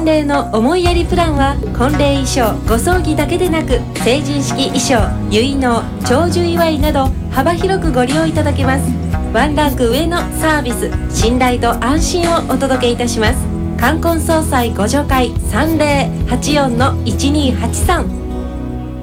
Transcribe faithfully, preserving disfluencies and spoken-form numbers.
礼の思いやりプランは婚礼衣装、ご葬儀だけでなく成人式衣装、結納、長寿祝いなど幅広くご利用いただけます。ワンランク上のサービス、信頼と安心をお届けいたします。冠婚葬祭ご助会 さんぜろはちよんのいちにーはちさん